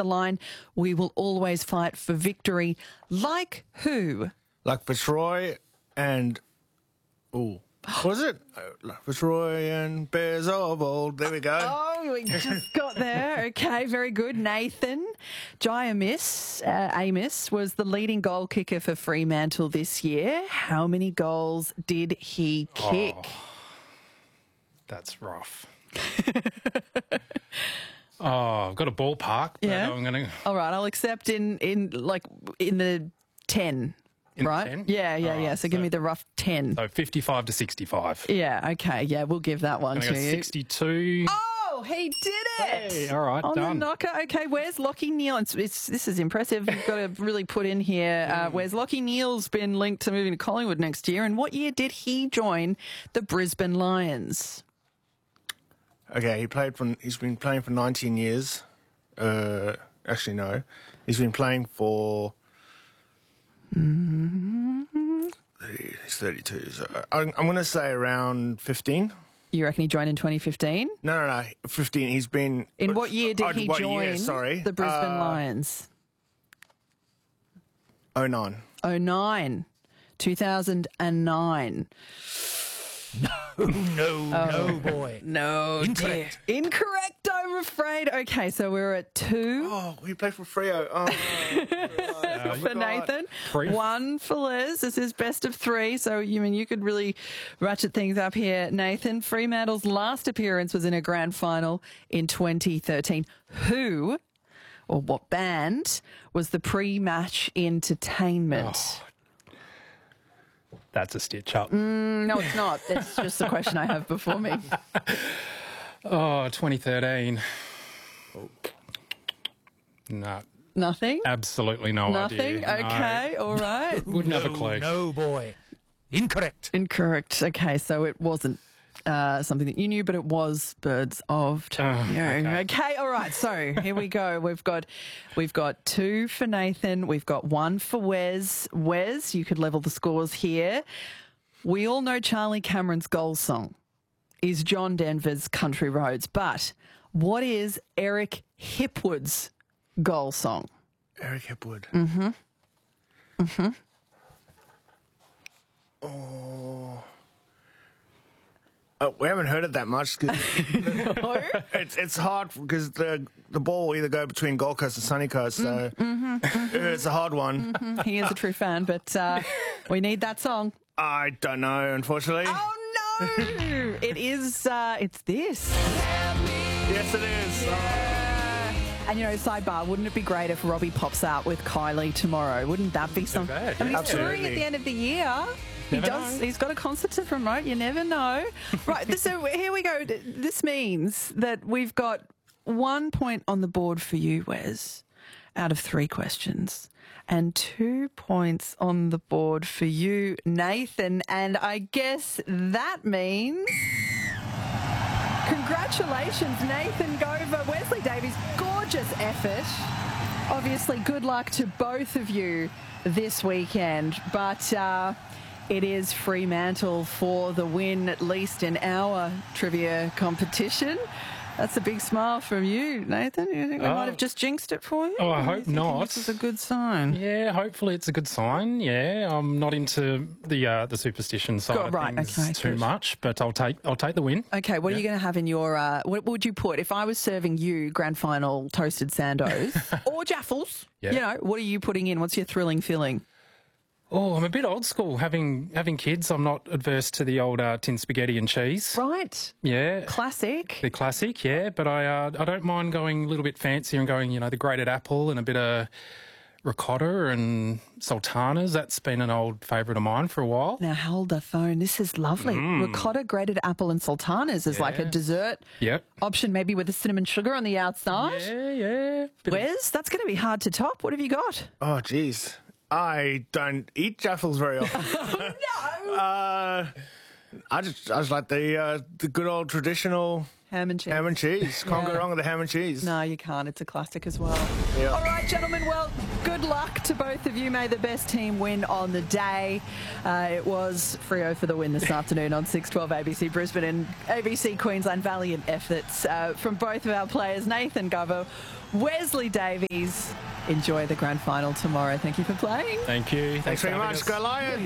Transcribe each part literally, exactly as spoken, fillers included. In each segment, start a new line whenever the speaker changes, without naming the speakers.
the line. We will always fight for victory. Like who?
Like Fitzroy and... Ooh. What was it? Uh, Like Fitzroy and Bears of Old. There we go.
Oh, we just got there. Okay, very good. Nathan Giamis, uh, Amos was the leading goal kicker for Fremantle this year. How many goals did he kick?
Oh, that's rough. Oh, I've got a ballpark, but
Yeah.
I'm going to...
All right, I'll accept in, in like in the ten,
In the
right?
ten?
Yeah, yeah,
All
yeah.
right,
So, give
so-
me the rough ten.
So fifty-five to sixty-five.
Yeah, okay. Yeah, we'll give that one
I'm
to
going to go
you.
sixty-two.
Oh, he did it!
Hey, all right,
on
done.
the knocker. Okay, where's Lockie Neal? It's, it's, this is impressive. You've got to really put in here. Uh, where's Lockie Neal's been linked to moving to Collingwood next year? And what year did he join the Brisbane Lions?
Okay, he played for. He's been playing for nineteen years. Uh, actually, no, he's been playing for. He's thirty-two. So I'm, I'm going to say around fifteen.
You reckon he joined in twenty fifteen?
No, no, no, fifteen. He's been.
In what year did
uh,
he
what
join
year? Sorry,
the Brisbane
uh,
Lions?
oh nine.
oh nine. two thousand nine.
No, no, boy.
No.
Incorrect.
dear. Incorrect, I'm afraid. Okay, so we're at two.
Oh, he played for Freo. Oh, I
For
forgot.
Nathan,
Three.
one for Les. This is best of three, so you mean you could really ratchet things up here, Nathan. Fremantle's last appearance was in a grand final in twenty thirteen. Who, or what band, was the pre-match entertainment?
Oh, that's a stitch up.
Mm, no, it's not. That's just the question I have before me.
Oh, twenty thirteen. No,
Nothing.
absolutely no
Nothing.
idea. No.
Okay, all right.
Wouldn't have a clue.
No, boy. Incorrect.
Incorrect. Okay, so it wasn't uh, something that you knew, but it was Birds of Tokyo.
okay.
Okay, all right. So here we go. We've got we've got two for Nathan. We've got one for Wes. Wes, you could level the scores here. We all know Charlie Cameron's goal song is John Denver's Country Roads, but what is Eric Hipwood's goal song?
Eric Hipwood.
Mm-hmm. Mm-hmm.
Oh. Oh, we haven't heard it that much. 'Cause
No?
it's it's hard because the the ball will either go between Gold Coast and Sunny Coast, so
Mm-hmm.
it's a hard one.
He is a true fan, but uh, we need that song.
I don't know, unfortunately.
Oh no! It is. Uh, it's this.
Yes, it is.
And you know, sidebar. Wouldn't it be great if Robbie pops out with Kylie tomorrow? Wouldn't that be something?
bad,
I mean,
yeah.
he's touring at
Absolutely.
the end of the year. He
Never
does.
know.
He's got a concert to promote. You never know. Right. So here we go. This means that we've got one point on the board for you, Wes, out of three questions, and two points on the board for you, Nathan. And I guess that means congratulations, Nathan Gover, Wesley Davies. Gorgeous effort. Obviously, good luck to both of you this weekend. But uh, it is Fremantle for the win, at least in our trivia competition. That's a big smile from you, Nathan. You think we
Oh.
might have just jinxed it for you?
Oh, I
Are you
hope
thinking
not.
This is a good sign.
Yeah, hopefully it's a good sign. Yeah, I'm not into the uh, the superstition side
Go-
of
right,
things
okay,
too
good.
much, but I'll take I'll take the win.
Okay, what are
Yeah.
you going to have in your, uh, what would you put, if I was serving you grand final toasted sandos or jaffles,
Yeah.
you know, what are you putting in? What's your thrilling filling?
Oh, I'm a bit old school. Having having kids, I'm not adverse to the old uh, tin spaghetti and cheese.
Right.
Yeah,
Classic.
the classic. Yeah, but I uh, I don't mind going a little bit fancier and going, you know, the grated apple and a bit of ricotta and sultanas. That's been an old favourite of mine for a while.
Now hold the phone. This is lovely. Ricotta, grated apple and sultanas is like a
Mm. Yeah.
dessert
Yep.
option, maybe with the cinnamon sugar on the outside.
Yeah, yeah. Bit of-
Wes, that's going to be hard to top. What have you got?
Oh, jeez. I don't eat jaffles very often.
No.
uh, I just I just like the uh, the good old traditional
Ham and cheese.
Ham and cheese. Can't go
Yeah.
wrong with the ham and cheese.
No, you can't. It's a classic as well.
Yeah.
All right, gentlemen. Well, good luck to both of you. May the best team win on the day. Uh, it was Freo for the win this afternoon on six twelve A B C Brisbane and A B C Queensland. Valiant efforts uh, from both of our players, Nathan Gover, Wesley Davies. Enjoy the grand final tomorrow. Thank you for playing.
Thank you.
Thanks
for
very
having
much.
us.
Go Lions.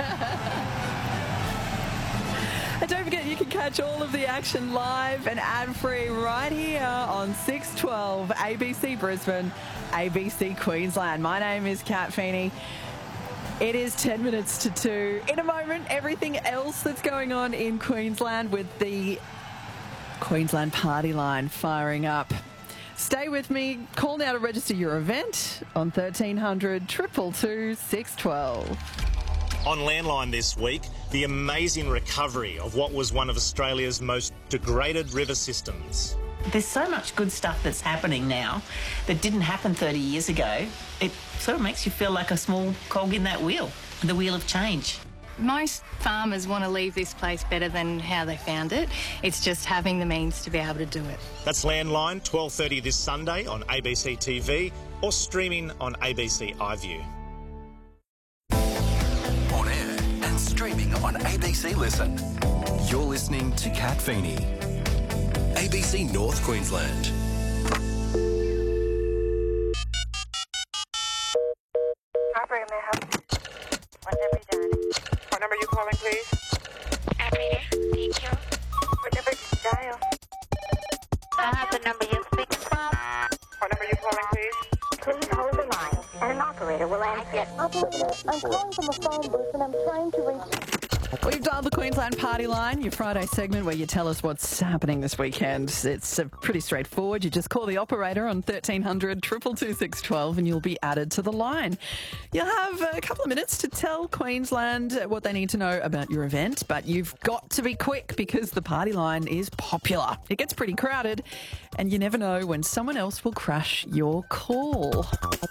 And don't forget, you can catch all of the action live and ad-free right here on six twelve A B C Brisbane, A B C Queensland. My name is Kat Feeney. It is ten minutes to two. In a moment, everything else that's going on in Queensland with the Queensland Party Line firing up. Stay with me. Call now to register your event on thirteen hundred, two two two, six one two.
On Landline this week, the amazing recovery of what was one of Australia's most degraded river systems.
There's so much good stuff that's happening now that didn't happen thirty years ago. It sort of makes you feel like a small cog in that wheel, the wheel of change.
Most farmers want to leave this place better than how they found it. It's just having the means to be able to do it.
That's Landline, twelve thirty this Sunday on A B C T V or streaming on A B C iView.
On air and streaming on A B C Listen. You're listening to Kat Feeney. A B C North Queensland.
Operator, may I help? Whenever you're done. What number are you calling, please?
Operator, thank you.
Whatever you dial.
I have the number you're speaking from.
What number are you calling, please?
Please hold the line, and an operator will answer it.
Operator, I'm calling from a phone booth and I'm trying to reach...
We've dialed the Queensland Party Line, your Friday segment where you tell us what's happening this weekend. It's uh, pretty straightforward. You just call the operator on thirteen hundred, two two two, six one two and you'll be added to the line. You'll have a couple of minutes to tell Queensland what they need to know about your event, but you've got to be quick because the Party Line is popular. It gets pretty crowded and you never know when someone else will crash your call.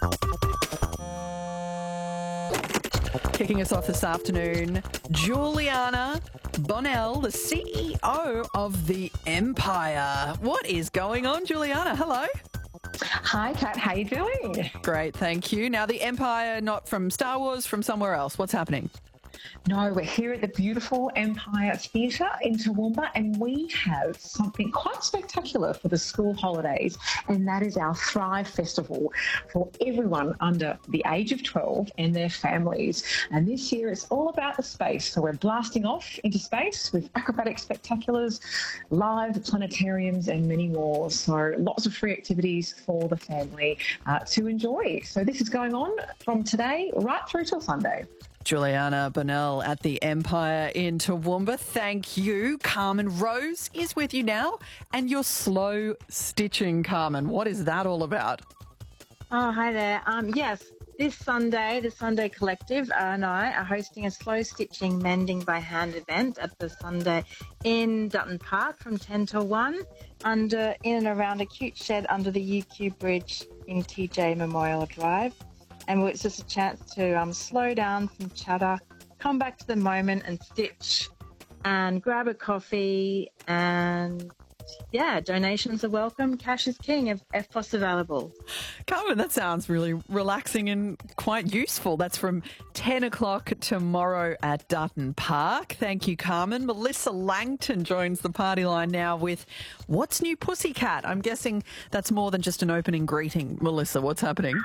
Kicking us off this afternoon, Juliana Bonnell, the C E O of the Empire. What is going on, Juliana? Hello.
Hi, Kat. How you doing?
Great, thank you. Now, the Empire, not from Star Wars, from somewhere else. What's happening?
No, we're here at the beautiful Empire Theatre in Toowoomba, and we have something quite spectacular for the school holidays, and that is our Thrive Festival for everyone under the age of twelve and their families. And this year it's all about the space, so we're blasting off into space with acrobatic spectaculars, live planetariums and many more. So lots of free activities for the family uh, to enjoy. So this is going on from today right through till Sunday.
Juliana Bonnell at the Empire in Toowoomba. Thank you. Carmen Rose is with you now, and you're slow stitching, Carmen. What is that all about?
Oh, hi there. Um, yes, this Sunday, the Sunday Collective and I are hosting a slow stitching mending by hand event at the Sunday in Dutton Park from ten to one, under in and around a cute shed under the U Q Bridge in T J Memorial Drive. And it's just a chance to um, slow down from chatter, come back to the moment and stitch and grab a coffee. And yeah, donations are welcome. Cash is king if F P O S available.
Carmen, that sounds really relaxing and quite useful. That's from ten o'clock tomorrow at Dutton Park. Thank you, Carmen. Melissa Langton joins the party line now with What's New Pussycat? I'm guessing that's more than just an opening greeting. Melissa, what's happening?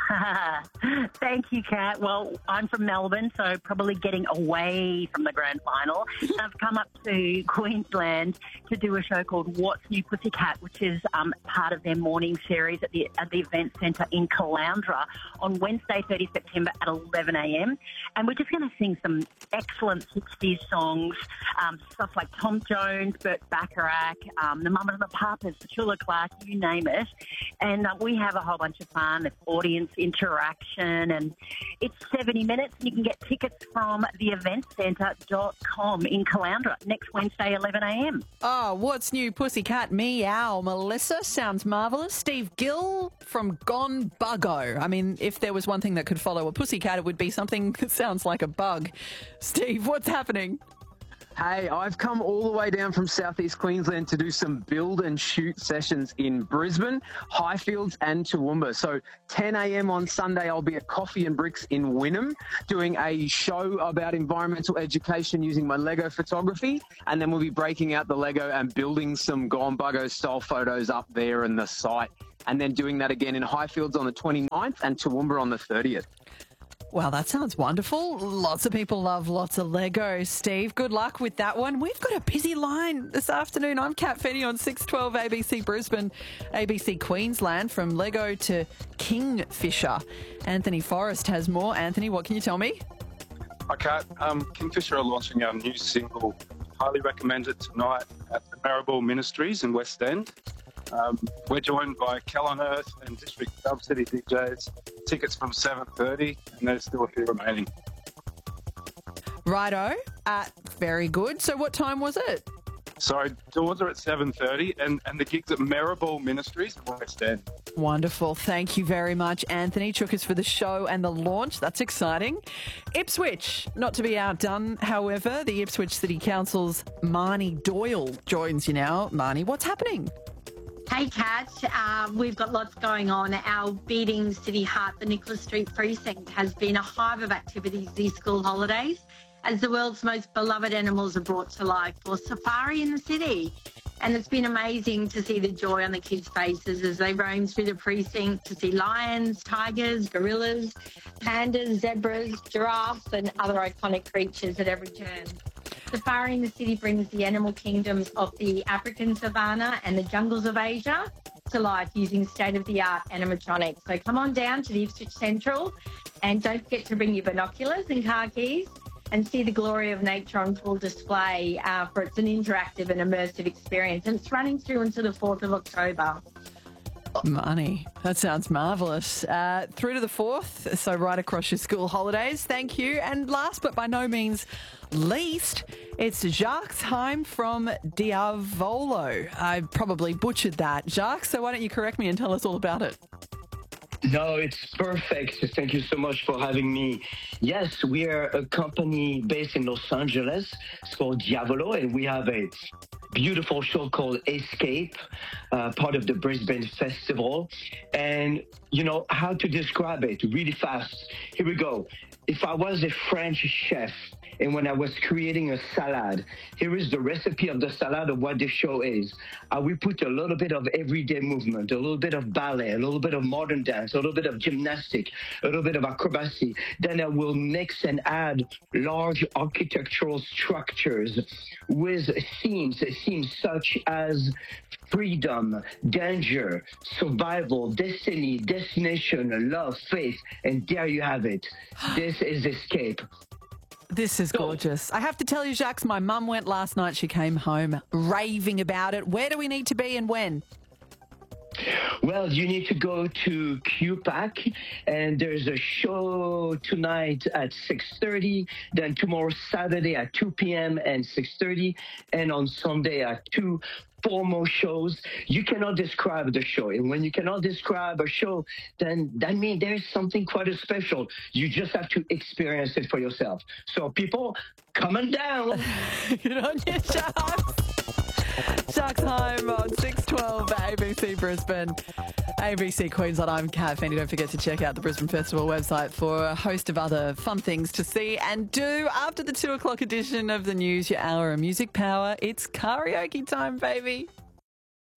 Thank you, Kat. Well, I'm from Melbourne, so probably getting away from the grand final. I've come up to Queensland to do a show called What's New Pussycat, which is um, part of their morning series at the at the event centre in Caloundra on Wednesday, thirtieth September at eleven a m. And we're just going to sing some excellent sixties songs, um, stuff like Tom Jones, Burt Bacharach, um, the Mamas and the Papas, Petula Clark, you name it. And uh, we have a whole bunch of fun. It's audience interaction, and it's seventy minutes. And you can get tickets from the event centre dot com in Caloundra next Wednesday, eleven a m.
Oh, What's New Pussycat? Meow. Melissa, sounds marvellous. Steve Gill from Gone Buggo. I mean, if there was one thing that could follow a pussycat, it would be something that sounds like a bug. Steve, what's happening?
Hey, I've come all the way down from southeast Queensland to do some build and shoot sessions in Brisbane, Highfields and Toowoomba. So ten a.m. on Sunday, I'll be at Coffee and Bricks in Wynnum doing a show about environmental education using my Lego photography. And then we'll be breaking out the Lego and building some Gone Buggo style photos up there in the site. And then doing that again in Highfields on the twenty-ninth and Toowoomba on the thirtieth.
Well, that sounds wonderful. Lots of people love lots of Lego. Steve, good luck with that one. We've got a busy line this afternoon. I'm Kat Fenny on six twelve A B C Brisbane, A B C Queensland, from Lego to Kingfisher. Anthony Forrest has more. Anthony, what can you tell me?
Hi, Kat. Um, Kingfisher are launching our new single. Highly recommended tonight at the Maribel Ministries in West End. Um, we're joined by Kel on Earth and District Dub City D Js. Tickets from seven thirty, and there's still a few remaining.
Righto. Uh, very good. So what time was it?
Sorry, doors are at seven thirty, and, and the gig's at Maribel Ministries in West End.
Wonderful. Thank you very much, Anthony. Took us for the show and the launch. That's exciting. Ipswich, not to be outdone, however, the Ipswich City Council's Marnie Doyle joins you now. Marnie, what's happening?
Hey, Kat. Uh, we've got lots going on. Our beating city heart, the Nicholas Street Precinct, has been a hive of activities these school holidays as the world's most beloved animals are brought to life for safari in the city. And it's been amazing to see the joy on the kids' faces as they roam through the precinct to see lions, tigers, gorillas, pandas, zebras, giraffes and other iconic creatures at every turn. Safari in the city brings the animal kingdoms of the African savanna and the jungles of Asia to life using state-of-the-art animatronics. So come on down to the Ipswich Central and don't forget to bring your binoculars and car keys and see the glory of nature on full display, uh, for it's an interactive and immersive experience. And it's running through until the fourth of October.
Money. That sounds marvellous. Uh, through to the fourth, so right across your school holidays. Thank you. And last but by no means least, it's Jacques Heim from Diavolo. I probably butchered that. Jacques, so why don't you correct me and tell us all about it?
No, it's perfect. Thank you so much for having me. Yes, we are a company based in Los Angeles. It's called Diavolo, and we have a beautiful show called Escape, uh, part of the Brisbane Festival. And, you know, how to describe it really fast. Here we go. If I was a French chef, and when I was creating a salad, here is the recipe of the salad of what the show is. Uh, we put a little bit of everyday movement, a little bit of ballet, a little bit of modern dance, a little bit of gymnastic, a little bit of acrobacy. Then I will mix and add large architectural structures with themes, themes such as freedom, danger, survival, destiny, destination, love, faith, and there you have it. This is Escape.
This is gorgeous. I have to tell you, Jacques, my mum went last night. She came home raving about it. Where do we need to be and when?
Well, you need to go to Q PAC, and there's a show tonight at six thirty, then tomorrow Saturday at two p.m. and six thirty, and on Sunday at two. Four more shows. You cannot describe the show. And when you cannot describe a show, then that means there's something quite special. You just have to experience it for yourself. So people, come on down.
Good on you, Jacques. Jacques Heim on six twelve A B C Brisbane, A B C Queensland. I'm Kat Fenny. Don't forget to check out the Brisbane Festival website for a host of other fun things to see and do. After the two o'clock edition of the news, your hour of music power, it's karaoke time, baby.